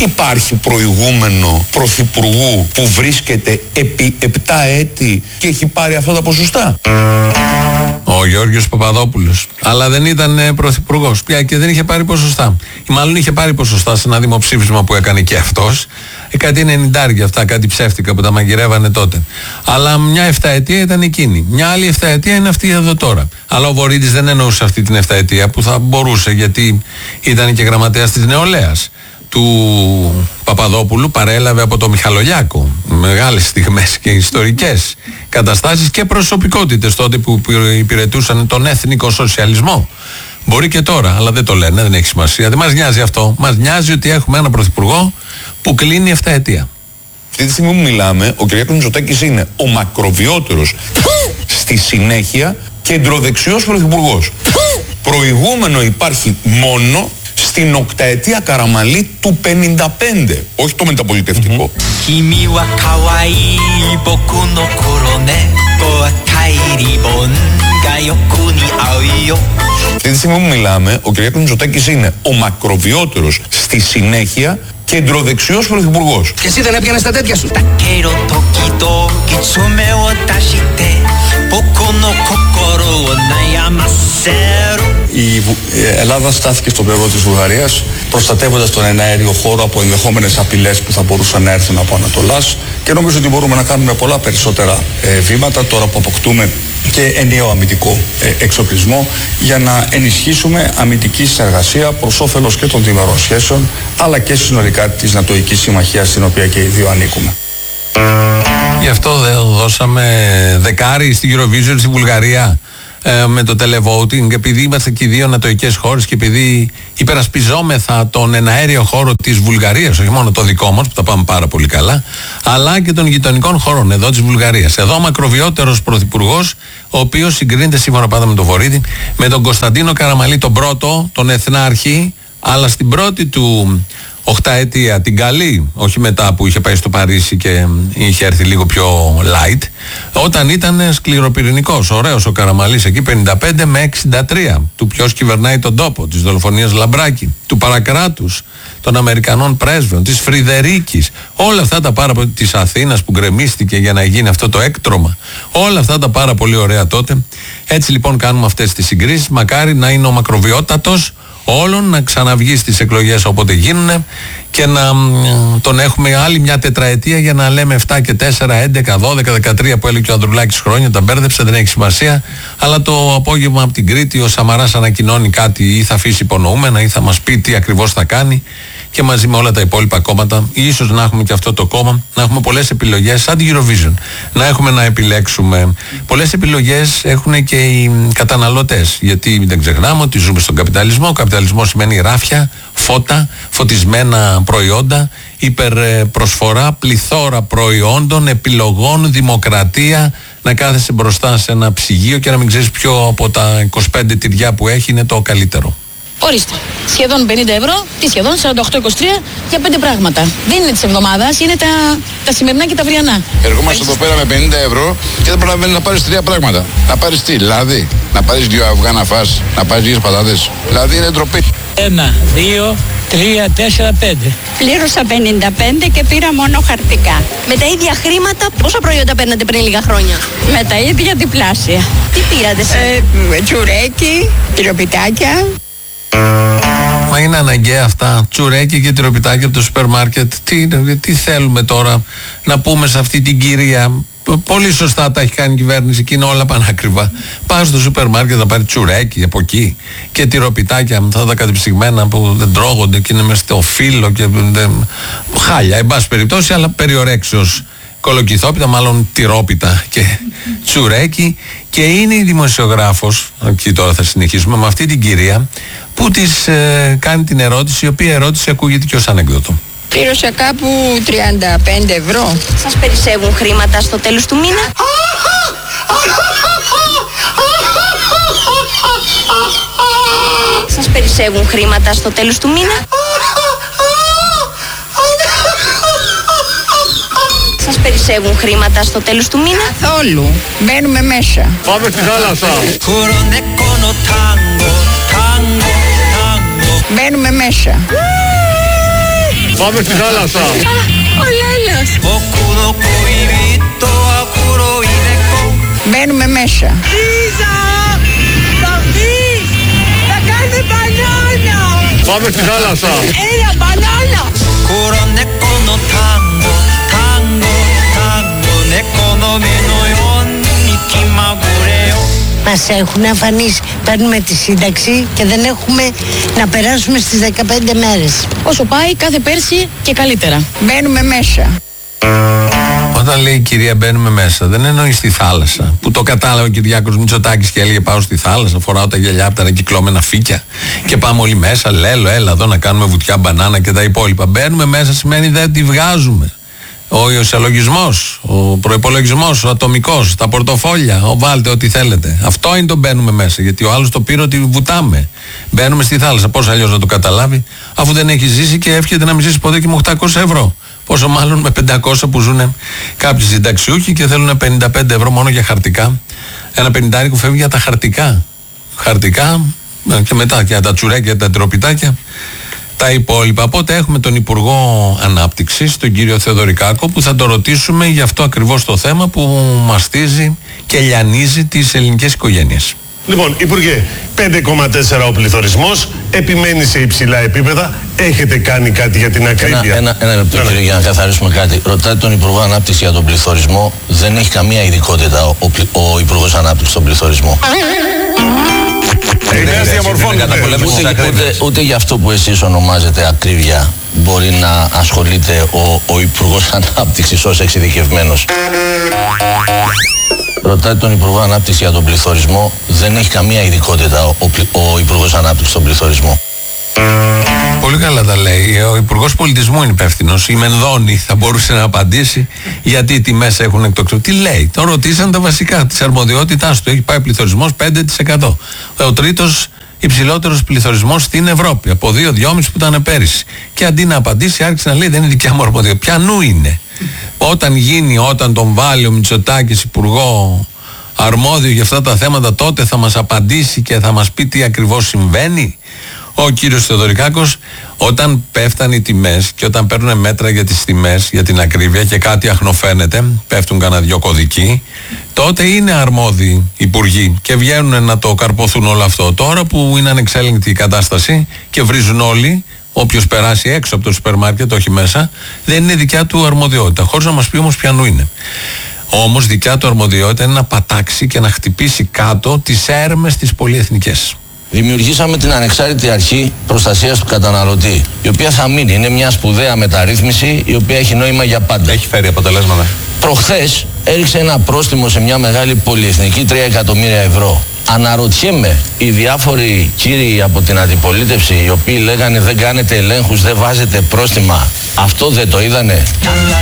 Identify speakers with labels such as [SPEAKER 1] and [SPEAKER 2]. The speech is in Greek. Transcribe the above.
[SPEAKER 1] Υπάρχει προηγούμενο πρωθυπουργού που βρίσκεται επί 7 έτη και έχει πάρει αυτά τα ποσοστά?
[SPEAKER 2] Ο Γιώργος Παπαδόπουλος. Αλλά δεν ήταν πρωθυπουργός πια και δεν είχε πάρει ποσοστά. Ή μάλλον είχε πάρει ποσοστά σε ένα δημοψήφισμα που έκανε και αυτός. Κάτι 90 αυτά, κάτι ψεύτικα που τα μαγειρεύανε τότε. Αλλά μια 7 ετία ήταν εκείνη. Μια άλλη 7 ετία είναι αυτή εδώ τώρα. Αλλά ο Βορίδης δεν εννοούσε αυτή την 7 ετία που θα μπορούσε, γιατί ήταν και γραμματέας της νεολαίας του Παπαδόπουλου, παρέλαβε από το Μιχαλολιάκο μεγάλες στιγμές και ιστορικές καταστάσεις και προσωπικότητες τότε που υπηρετούσαν τον εθνικό σοσιαλισμό. Μπορεί και τώρα, αλλά δεν το λένε, δεν έχει σημασία. Δεν μας νοιάζει αυτό. Μας νοιάζει ότι έχουμε έναν πρωθυπουργό που κλείνει 7 ετία.
[SPEAKER 1] Αυτή τη στιγμή που μιλάμε, ο Κυριάκος Μητσοτάκης είναι ο μακροβιότερος στη συνέχεια κεντροδεξιός πρωθυπουργός. Προηγούμενο υπάρχει μόνο στην οκταετία Καραμαλή του 55, όχι το μεταπολιτευτικό. Αυτή τη στιγμή που μιλάμε, ο Κυριάκος Μητσοτάκης είναι ο μακροβιότερος στη συνέχεια κεντροδεξιός πρωθυπουργός.
[SPEAKER 3] Και εσύ δεν έπιανες τα τέτοια σου?
[SPEAKER 4] Η Ελλάδα στάθηκε στο πλευρό της Βουλγαρίας, προστατεύοντας τον εναέριο χώρο από ενδεχόμενες απειλές που θα μπορούσαν να έρθουν από Ανατολάς, και νομίζω ότι μπορούμε να κάνουμε πολλά περισσότερα βήματα τώρα που αποκτούμε και ενιαίο αμυντικό εξοπλισμό για να ενισχύσουμε αμυντική συνεργασία προς όφελος και των διμερών σχέσεων, αλλά και συνολικά της Νατοικής Συμμαχίας, στην οποία και οι δύο ανήκουμε.
[SPEAKER 2] Γι' αυτό δεν δώσαμε δεκάρι στη Eurovision στη Βουλγαρία με το televoting, επειδή είμαστε και οι δύο νατοικές χώρες και επειδή υπερασπιζόμεθα τον εναέριο χώρο της Βουλγαρίας, όχι μόνο το δικό μας που τα πάμε πάρα πολύ καλά, αλλά και των γειτονικών χωρών εδώ της Βουλγαρίας. Εδώ ο μακροβιότερος πρωθυπουργός, ο οποίος συγκρίνεται, σύμφωνα πάντα με τον Βορίδη, με τον Κωνσταντίνο Καραμαλή τον πρώτο, τον εθνάρχη, αλλά στην πρώτη του οχταετία, την καλή, όχι μετά που είχε πάει στο Παρίσι και είχε έρθει λίγο πιο light, όταν ήταν σκληροπυρηνικός, ωραίος ο Καραμαλής εκεί 55 με 63, του ποιος κυβερνάει τον τόπο, της δολοφονίας Λαμπράκη, του παρακράτους, των Αμερικανών πρέσβεων, της Φρυδερίκης, όλα αυτά τα πάρα πολύ, της Αθήνας που γκρεμίστηκε για να γίνει αυτό το έκτρωμα, όλα αυτά τα πάρα πολύ ωραία τότε. Έτσι λοιπόν κάνουμε αυτές τις συγκρίσεις, μακάρι να είναι ο μακροβιότατος όλων, να ξαναβγεί στις εκλογές όποτε γίνουν και να τον έχουμε άλλη μια τετραετία για να λέμε 7 και 4, 11, 12, 13 που έλεγε ο Ανδρουλάκης χρόνια, τα μπέρδεψε, δεν έχει σημασία. Αλλά το απόγευμα από την Κρήτη ο Σαμαράς ανακοινώνει κάτι, ή θα αφήσει υπονοούμενα ή θα μας πει τι ακριβώς θα κάνει, και μαζί με όλα τα υπόλοιπα κόμματα, ίσως να έχουμε και αυτό το κόμμα, να έχουμε πολλές επιλογές, σαν την Eurovision. Να έχουμε να επιλέξουμε. Πολλές επιλογές έχουν και οι καταναλωτές. Γιατί δεν ξεχνάμε ότι ζούμε στον καπιταλισμό. Ο καπιταλισμός σημαίνει ράφια, φώτα, φωτισμένα προϊόντα, υπερπροσφορά, πληθώρα προϊόντων, επιλογών, δημοκρατία. Να κάθεσαι μπροστά σε ένα ψυγείο και να μην ξέρεις ποιο από τα 25 τυριά που έχει είναι το καλύτερο.
[SPEAKER 5] Ορίστε, σχεδόν 50 ευρώ, τι σχεδόν 48-23 για 5 πράγματα. Δεν είναι της εβδομάδας, είναι τα σημερινά και τα αυριανά.
[SPEAKER 6] Ερχόμαστε εδώ πέρα με 50 ευρώ και δεν προλαβαίνει να πάρεις 3 πράγματα. Να πάρεις τι, λάδι, να πάρεις 2 αυγά να φας, να πάρεις 2 πατάτες. Δηλαδή είναι ντροπή.
[SPEAKER 7] 1, 2, 3, 4, 5.
[SPEAKER 8] Πλήρωσα 55 και πήρα μόνο χαρτικά.
[SPEAKER 9] Με τα ίδια χρήματα, πόσα προϊόντα παίρνατε πριν λίγα χρόνια?
[SPEAKER 8] Με τα ίδια διπλάσια.
[SPEAKER 9] Τι πήρατε?
[SPEAKER 8] Τσουρέκι, τυροπιτάκια.
[SPEAKER 2] Μα είναι αναγκαία αυτά, τσουρέκι και τυροπιτάκια από το σούπερ μάρκετ? Τι θέλουμε τώρα να πούμε σε αυτή την κυρία? Πολύ σωστά τα έχει κάνει η κυβέρνηση και είναι όλα πανάκριβα. Πας στο σούπερ μάρκετ να πάρει τσουρέκι από εκεί και τυροπιτάκια, αυτά τα κατεψυγμένα που δεν τρώγονται και είναι μες στο φύλλο και χάλια, εν πάση περιπτώσει, αλλά περιορέξεως κολοκυθόπιτα, μάλλον τυρόπιτα και τσουρέκι. Και είναι η δημοσιογράφος, εκεί τώρα θα συνεχίσουμε με αυτή την κυρία, που της κάνει την ερώτηση, η οποία ερώτηση ακούγεται και ως ανέκδοτο.
[SPEAKER 8] Πλήρωσα κάπου 35 ευρώ.
[SPEAKER 9] Σας περισσεύουν χρήματα στο τέλος του μήνα? Σας περισσεύουν χρήματα στο τέλος του μήνα? Σας περισσεύουν χρήματα στο τέλος του μήνα?
[SPEAKER 8] Καθόλου. Μπαίνουμε μέσα.
[SPEAKER 6] Πάμε στη θάλασσα.
[SPEAKER 8] Μπαίνουμε μέσα.
[SPEAKER 3] Πάμε στη θάλασσα.
[SPEAKER 8] Ο Λέλος. Μπαίνουμε μέσα.
[SPEAKER 10] Λίζα, θα βγεις, θα κάνουμε μπανάνα.
[SPEAKER 3] Πάμε στη θάλασσα.
[SPEAKER 10] Έλα, μπανάνα.
[SPEAKER 11] Μας έχουν αφανίσει. Παίρνουμε τη σύνταξη και δεν έχουμε να περάσουμε στις 15 μέρες.
[SPEAKER 5] Όσο πάει, κάθε πέρσι και καλύτερα.
[SPEAKER 8] Μπαίνουμε μέσα.
[SPEAKER 2] Όταν λέει η κυρία μπαίνουμε μέσα, δεν εννοεί στη θάλασσα. Που το κατάλαβε ο Κυριάκος Μητσοτάκης και έλεγε πάω στη θάλασσα, φοράω τα γυαλιά από τα ανακυκλώμενα φύκια και πάμε όλοι μέσα. Λέλο, έλα εδώ να κάνουμε βουτιά, μπανάνα και τα υπόλοιπα. Μπαίνουμε μέσα σημαίνει δεν τη βγάζουμε. Ο ισολογισμός, ο προϋπολογισμός, ο ατομικός, τα πορτοφόλια, βάλτε ό,τι θέλετε. Αυτό είναι το μπαίνουμε μέσα. Γιατί ο άλλος το πήρε ότι βουτάμε. Μπαίνουμε στη θάλασσα. Πώς αλλιώς να το καταλάβει, αφού δεν έχει ζήσει και εύχεται να μην ζήσει ποτέ και με 800 ευρώ. Πόσο μάλλον με 500 που ζουν κάποιοι συνταξιούχοι και θέλουν 55 ευρώ μόνο για χαρτικά. Ένα 50 φεύγει για τα χαρτικά. Χαρτικά και μετά για τα τσουρέκια, τα τροπιτάκια. Τα υπόλοιπα. Οπότε έχουμε τον Υπουργό Ανάπτυξης, τον κύριο Θεοδωρικάκο, που θα το ρωτήσουμε για αυτό ακριβώς το θέμα που μαστίζει και λιανίζει τις ελληνικές οικογένειες.
[SPEAKER 3] Λοιπόν, Υπουργέ, 5,4 ο πληθωρισμός, επιμένει σε υψηλά επίπεδα. Έχετε κάνει κάτι για την ακρίβεια?
[SPEAKER 12] Ένα λεπτό, κύριε, για να καθαρίσουμε κάτι. Ρωτάτε τον Υπουργό Ανάπτυξη για τον πληθωρισμό. Δεν έχει καμία ειδικότητα ο Υπουργός Ανάπτυξης στον πληθωρισμό. Ούτε για αυτό που εσείς ονομάζετε ακρίβεια μπορεί να ασχολείται ο Υπουργός Ανάπτυξης ως εξειδικευμένος. Ρωτάτε τον Υπουργό Ανάπτυξη για τον πληθωρισμό. Δεν έχει καμία ειδικότητα ο Υπουργός Ανάπτυξης στον πληθωρισμό.
[SPEAKER 2] Πολύ καλά τα λέει. Ο Υπουργός Πολιτισμού είναι υπεύθυνος. Η Μενδώνη θα μπορούσε να απαντήσει γιατί οι τιμές έχουν εκτοξευθεί. Τι λέει, τον ρωτήσαν τα βασικά της αρμοδιότητάς του. Έχει πάει πληθωρισμός 5%. Ο τρίτος υψηλότερος πληθωρισμός στην Ευρώπη. Από 2-2,5 που ήταν πέρυσι. Και αντί να απαντήσει, άρχισε να λέει δεν είναι δικιά μου αρμοδιότητα. Πιανού είναι. Όταν τον βάλει ο Μητσοτάκης υπουργό αρμόδιο για αυτά τα θέματα, τότε θα μας απαντήσει και θα μας πει τι ακριβώς συμβαίνει. Ο κύριος Θεοδωρικάκος, όταν πέφτανε οι τιμές και όταν παίρνουν μέτρα για τις τιμές, για την ακρίβεια και κάτι αχνοφαίνεται, πέφτουν κανένα δυο κωδικοί, τότε είναι αρμόδιοι υπουργοί και βγαίνουν να το καρποθούν όλο αυτό. Τώρα που είναι ανεξέλεγκτη η κατάσταση και βρίζουν όλοι, όποιος περάσει έξω από το σούπερ μάρκετ, όχι μέσα, δεν είναι δικιά του αρμοδιότητα, χωρίς να μας πει όμως ποιανού είναι. Όμως δικιά του αρμοδιότητα είναι να πατάξει και να χτυπήσει κάτω τις έρμες τις πολυεθνικές.
[SPEAKER 12] Δημιουργήσαμε την Ανεξάρτητη Αρχή Προστασίας του Καταναλωτή, η οποία θα μείνει. Είναι μια σπουδαία μεταρρύθμιση, η οποία έχει νόημα για πάντα.
[SPEAKER 2] Έχει φέρει αποτελέσματα.
[SPEAKER 12] Προχθές έριξε ένα πρόστιμο σε μια μεγάλη πολυεθνική 3 εκατομμύρια ευρώ. Αναρωτιέμαι, οι διάφοροι κύριοι από την αντιπολίτευση, οι οποίοι λέγανε δεν κάνετε ελέγχους, δεν βάζετε πρόστιμα, αυτό δεν το είδανε?